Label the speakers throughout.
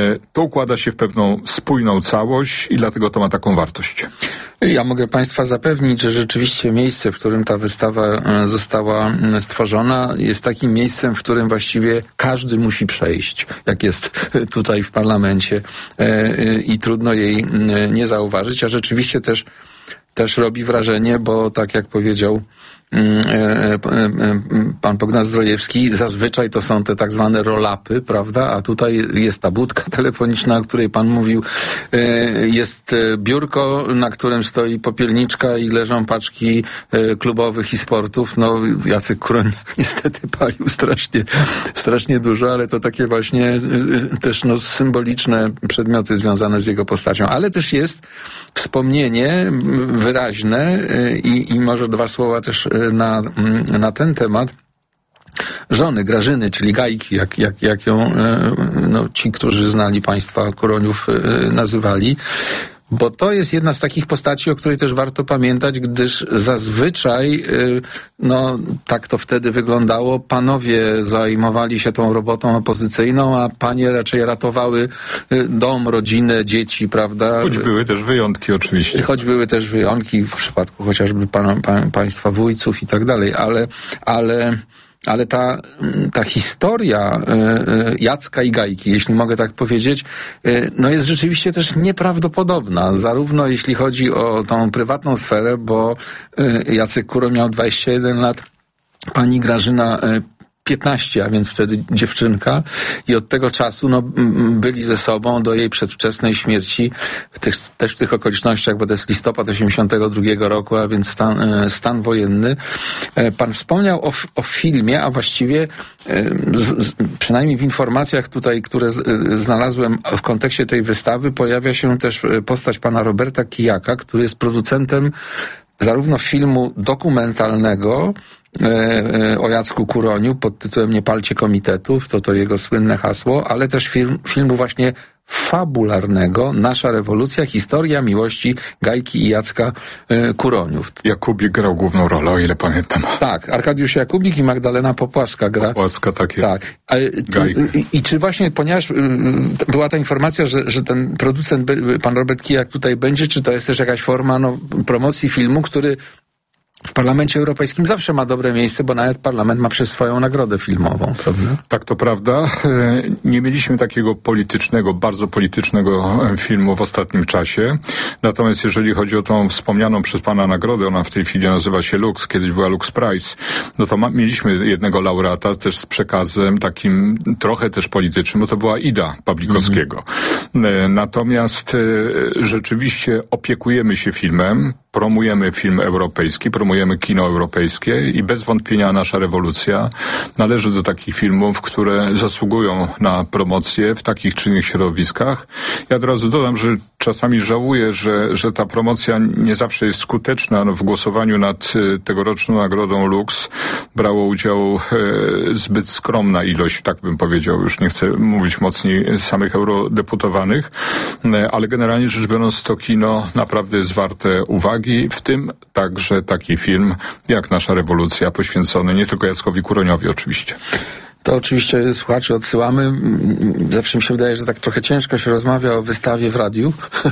Speaker 1: to układa się w pewną spójną całość i dlatego to ma taką wartość.
Speaker 2: Ja mogę Państwa zapewnić, że rzeczywiście miejsce, w którym ta wystawa została stworzona, jest takim miejscem, w którym właściwie każdy musi przejść, jak jest tutaj w parlamencie, i trudno jej nie zauważyć, a rzeczywiście też robi wrażenie, bo tak jak powiedział pan Bogdan Zdrojewski, zazwyczaj to są te tak zwane roll-upy, prawda? A tutaj jest ta budka telefoniczna, o której pan mówił, jest biurko, na którym stoi popielniczka i leżą paczki klubowych i sportów. No, Jacek Kuroń niestety palił strasznie dużo, ale to takie właśnie też symboliczne przedmioty związane z jego postacią. Ale też jest wspomnienie wyraźne i może dwa słowa też na ten temat żony Grażyny, czyli Gajki, jak ją ci, którzy znali państwa Kuroniów, nazywali. Bo to jest jedna z takich postaci, o której też warto pamiętać, gdyż zazwyczaj, tak to wtedy wyglądało, panowie zajmowali się tą robotą opozycyjną, a panie raczej ratowały dom, rodzinę, dzieci, prawda?
Speaker 1: Choć były też wyjątki oczywiście.
Speaker 2: Choć były też wyjątki w przypadku chociażby państwa wójców i tak dalej, ale ta historia Jacka i Gajki, jeśli mogę tak powiedzieć, jest rzeczywiście też nieprawdopodobna. Zarówno jeśli chodzi o tą prywatną sferę, bo Jacek Kuroń miał 21 lat, pani Grażyna 15, a więc wtedy dziewczynka, i od tego czasu byli ze sobą do jej przedwczesnej śmierci, też w tych okolicznościach, bo to jest listopad 82 roku, a więc stan wojenny. Pan wspomniał o filmie, a właściwie przynajmniej w informacjach tutaj, które znalazłem w kontekście tej wystawy, pojawia się też postać pana Roberta Kijaka, który jest producentem zarówno filmu dokumentalnego o Jacku Kuroniu pod tytułem Nie palcie komitetów, to jego słynne hasło, ale też filmu właśnie fabularnego Nasza rewolucja, historia miłości Gajki i Jacka Kuroniów.
Speaker 1: Jakubik grał główną rolę, o ile pamiętam.
Speaker 2: Tak, Arkadiusz Jakubik i Magdalena Popławska gra.
Speaker 1: Popławska, tak jest.
Speaker 2: Tak. I czy właśnie, ponieważ była ta informacja, że ten producent, pan Robert Kijak tutaj będzie, czy to jest też jakaś forma promocji filmu, który w Parlamencie Europejskim zawsze ma dobre miejsce, bo nawet Parlament ma przez swoją nagrodę filmową, prawda?
Speaker 1: Tak, to prawda. Nie mieliśmy takiego bardzo politycznego filmu w ostatnim czasie. Natomiast jeżeli chodzi o tą wspomnianą przez pana nagrodę, ona w tej chwili nazywa się Lux, kiedyś była Lux Prize, to mieliśmy jednego laureata też z przekazem takim trochę też politycznym, bo to była Ida Pawlikowskiego. Natomiast rzeczywiście opiekujemy się filmem, promujemy film europejski, promujemy kino europejskie i bez wątpienia Nasza rewolucja należy do takich filmów, które zasługują na promocję w takich czy innych środowiskach. Ja od razu dodam, że czasami żałuję, że ta promocja nie zawsze jest skuteczna. W głosowaniu nad tegoroczną nagrodą Lux brało udział zbyt skromna ilość, tak bym powiedział, już nie chcę mówić mocniej, samych eurodeputowanych, ale generalnie rzecz biorąc to kino naprawdę jest warte uwagi, w tym także taki film jak Nasza rewolucja, poświęcony nie tylko Jackowi Kuroniowi oczywiście.
Speaker 2: To oczywiście słuchaczy odsyłamy. Zawsze mi się wydaje, że tak trochę ciężko się rozmawia o wystawie w radiu,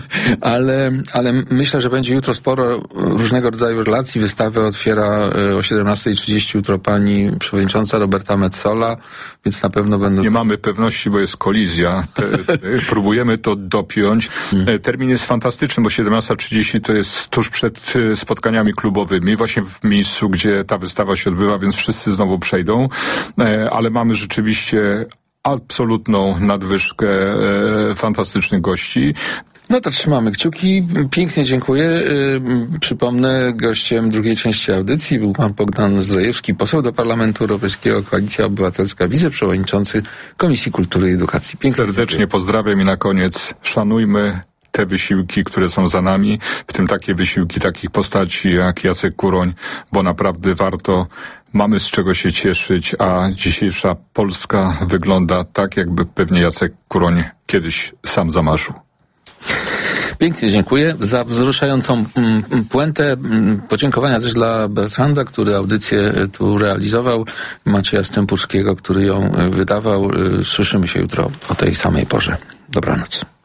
Speaker 2: ale myślę, że będzie jutro sporo różnego rodzaju relacji. Wystawę otwiera o 17:30 jutro pani przewodnicząca Roberta Metsola, więc na pewno będą...
Speaker 1: Nie mamy pewności, bo jest kolizja. Próbujemy to dopiąć. Termin jest fantastyczny, bo 17:30 to jest tuż przed spotkaniami klubowymi, właśnie w miejscu, gdzie ta wystawa się odbywa, więc wszyscy znowu przejdą, ale mamy rzeczywiście absolutną nadwyżkę fantastycznych gości.
Speaker 2: No to trzymamy kciuki. Pięknie dziękuję. Przypomnę, gościem drugiej części audycji był pan Bogdan Zdrojewski, poseł do Parlamentu Europejskiego, Koalicja Obywatelska, wiceprzewodniczący Komisji Kultury i Edukacji. Pięknie
Speaker 1: serdecznie dziękuję. Pozdrawiam i na koniec szanujmy te wysiłki, które są za nami, w tym takie wysiłki takich postaci jak Jacek Kuroń, bo naprawdę warto. Mamy z czego się cieszyć, a dzisiejsza Polska wygląda tak, jakby pewnie Jacek Kuroń kiedyś sam zamarzył.
Speaker 2: Pięknie dziękuję za wzruszającą puentę. Podziękowania też dla Bertranda, który audycję tu realizował, Macieja Stępurskiego, który ją wydawał. Słyszymy się jutro o tej samej porze. Dobranoc.